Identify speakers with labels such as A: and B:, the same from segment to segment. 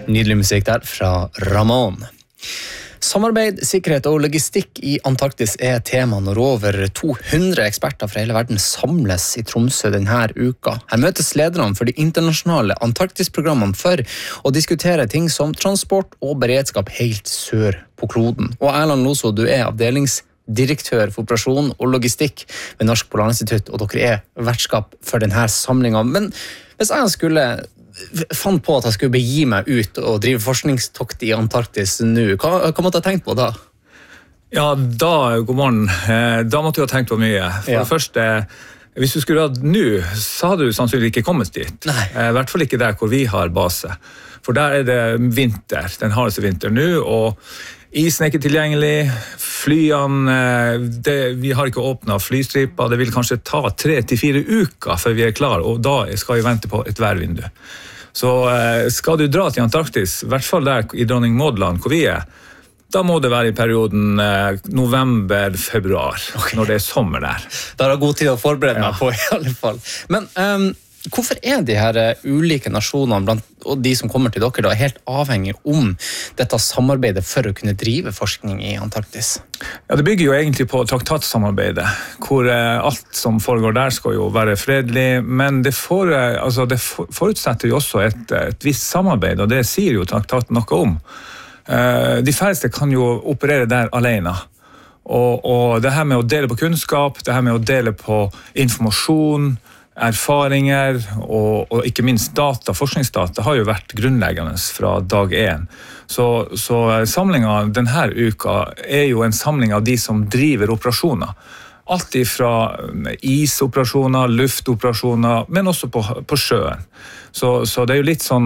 A: Nydelig musikk der fra Ramón. Samarbeid, sikkerhet og logistikk i Antarktis tema når over 200 eksperter fra hele verden samles i Tromsø denne uka. Her møtes lederne for de internasjonale Antarktis-programmene for å diskutere ting som transport og beredskap helt sør på kloden. Og Erland Loso, du avdelingsdirektør for operasjon og logistikk ved Norsk Polarinstitutt, og dere vertskap for denne samlingen. Men hvis jeg fant på at jeg skulle begi meg ut og drive forskningstokt i Antarktis nå, hva måtte jeg tenkt på da?
B: Ja, god morgen. Da måtte jeg ha tenkt på mye. For det første, hvis du skulle hatt nå, så hadde du sannsynligvis ikke kommet dit.
A: Nei.
B: I hvert fall ikke der hvor vi har base. For der det vinter, den hardeste vinter nå, og isen ikke tilgjengelig, flyene, vi har ikke åpnet flystriper, det vil kanskje ta 3 til 4 uker før vi klar, og da skal vi vente på et værvindu. Så skal du dra til Antarktis, I hvert fall der i Dronning Maud-land hvor vi da må det være i perioden november-februar, når det sommer der.
A: Da har jeg god tid å forberede meg på i alle fall. Men hvorfor de her ulike nasjonene og de som kommer til dere da helt avhengig om dette samarbeidet for å kunne drive forskning i Antarktis?
B: Ja, det bygger jo egentlig på traktatsamarbeidet, hvor alt som foregår der skal jo være fredelig, men det forutsetter jo også et visst samarbeid, og det sier jo traktaten noe om. De færreste kan jo operere der alene. Og det her med å dele på kunnskap, det her med å dele på informasjon, erfaringer og ikke minst data, forskningsdata har jo vært grunnleggende fra dag 1. Så samlingen denne uka jo en samling av de som driver operasjoner. Alt fra isoperasjoner, luftoperasjoner, men også på sjøen. Så det jo litt sånn,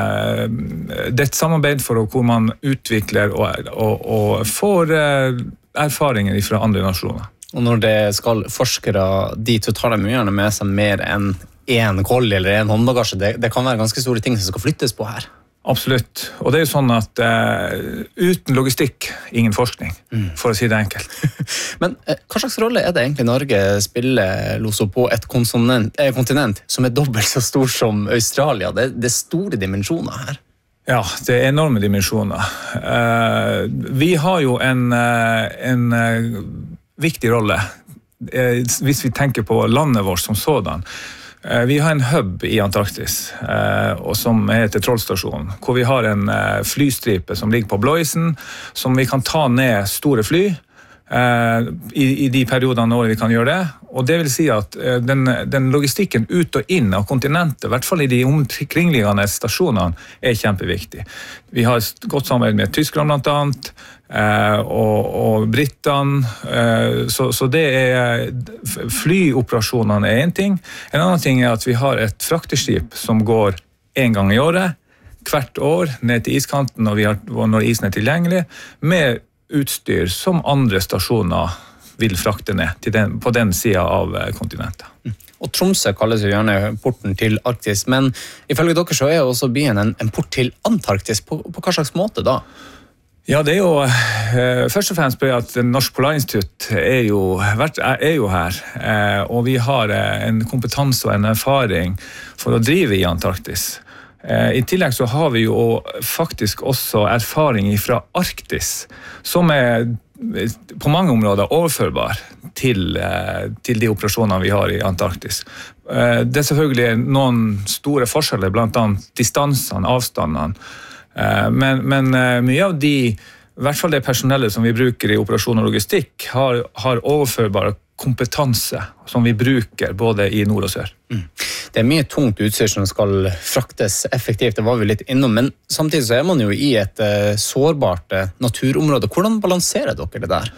B: det et samarbeid for hvor man utvikler og får erfaringer fra andre nasjoner.
A: Og når det skal forskere dit, så tar de gjerne med seg mer enn en kolli eller en håndbagasje. Det kan være ganske store ting som skal flyttes på her.
B: Absolutt. Og det jo sånn at uten logistikk, ingen forskning, for å si det enkelt.
A: Men hva slags rolle det egentlig Norge spiller, Loso, på et kontinent som dobbelt så stor som Australia? Det store dimensjoner her.
B: Ja, det enorme dimensjoner. Vi har jo en viktig rolle, hvis vi tenker på landet vårt som sådan. Vi har en hub i Antarktis, og som heter Trollstasjonen, hvor vi har en flystripe som ligger på Blåisen, som vi kan ta ned store fly i de periodene når vi kan gjøre det. Og det vil si at den logistikken ut og inn av kontinentet, I hvert fall i de omkringliggende stasjonene, kjempeviktig. Vi har godt samarbeid med Tyskland blant annet, og Brittene, så det flyoperasjonene en ting. En annen ting at vi har et frakteskip som går en gang i året, hvert år, ned til iskanten når isen tilgjengelig, med utstyr som andre stasjoner vil frakte ned på den siden av kontinentet.
A: Og Tromsø kalles jo gjerne porten til Arktis, men ifølge dere så også byen en port til Antarktis. På hva slags måte da?
B: Ja, det jo først og fremst på at Norsk Polarinstitutt jo her, og vi har en kompetanse og en erfaring for å drive i Antarktis. I tillegg så har vi jo faktisk også erfaring fra Arktis, som på mange områder overførbar til de operasjonene vi har i Antarktis. Det selvfølgelig noen store forskjeller, blant annet distansene, avstandene, men mye av de, I hvert fall det personellet som vi bruker i operasjon og logistikk, har overførbare kompetanse som vi bruker både i nord og sør.
A: Det mye tungt utstyr som skal fraktes effektivt, det var vi litt innom, men samtidig så man jo i et sårbart naturområde. Hvordan balanserer dere det der?